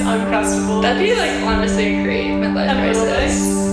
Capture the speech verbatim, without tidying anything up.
uncomfortable. That'd be like honestly a great midlife A little crisis. bit.